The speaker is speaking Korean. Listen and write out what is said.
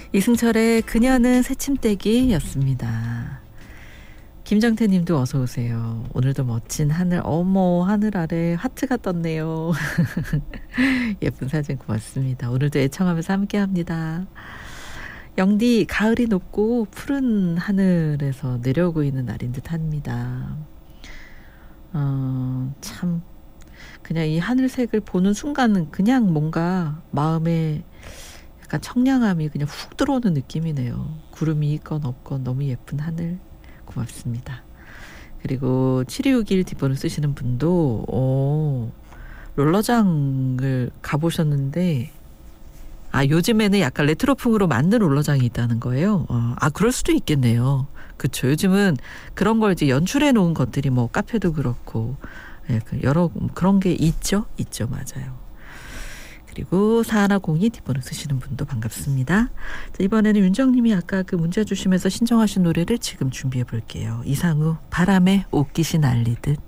이승철의 그녀는 새침대기였습니다. 김정태 님도 어서 오세요. 오늘도 멋진 하늘, 어머 하늘 아래 하트가 떴네요. 예쁜 사진 고맙습니다. 오늘도 애청하면서 함께합니다. 영디, 가을이 높고 푸른 하늘에서 내려오고 있는 날인 듯 합니다. 참 그냥 이 하늘색을 보는 순간은 그냥 뭔가 마음에 약간 청량함이 그냥 훅 들어오는 느낌이네요. 구름이 있건 없건 너무 예쁜 하늘 고맙습니다. 그리고 7261 뒷번호 쓰시는 분도 롤러장을 가보셨는데 요즘에는 약간 레트로풍으로 만든 롤러장이 있다는 거예요. 그럴 수도 있겠네요. 그렇죠. 요즘은 그런 걸 이제 연출해 놓은 것들이 뭐 카페도 그렇고 여러 그런 게 있죠. 맞아요. 그리고 4102 뒷번호 쓰시는 분도 반갑습니다. 자, 이번에는 윤정님이 아까 그 문자 주시면서 신청하신 노래를 지금 준비해 볼게요. 이상우, 바람에 옷깃이 날리듯.